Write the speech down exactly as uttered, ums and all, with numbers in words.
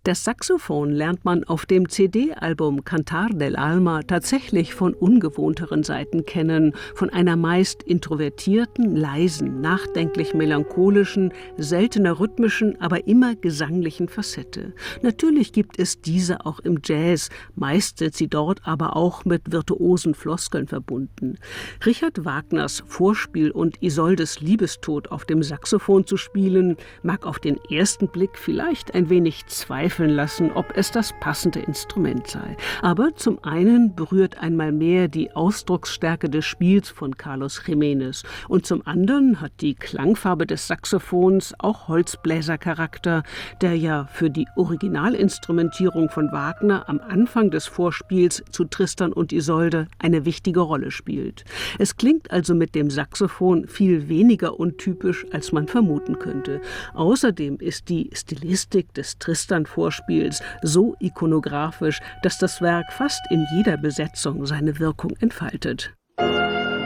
Das Saxophon lernt man auf dem C D-Album Cantar del Alma tatsächlich von ungewohnteren Seiten kennen, von einer meist introvertierten, leisen, nachdenklich melancholischen, seltener rhythmischen, aber immer gesanglichen Facette. Natürlich gibt es diese auch im Jazz, meist sind sie dort aber auch mit virtuosen Floskeln verbunden. Richard Wagners Vorspiel und Isoldes Liebestod auf dem Saxophon zu spielen, mag auf den ersten Blick vielleicht ein wenig zweifeln lassen, ob es das passende Instrument sei. Aber zum einen berührt einmal mehr die Ausdrucksstärke des Spiels von Carlos Jiménez und zum anderen hat die Klangfarbe des Saxophons auch Holzbläsercharakter, der ja für die Originalinstrumentierung von Wagner am Anfang des Vorspiels zu Tristan und Isolde eine wichtige Rolle spielt. Es klingt also mit dem Saxophon viel weniger untypisch, als man vermuten könnte. Außerdem ist die Stilistik des Tristan-Vorspiels so ikonografisch, dass das Werk fast in jeder Besetzung seine Wirkung entfaltet.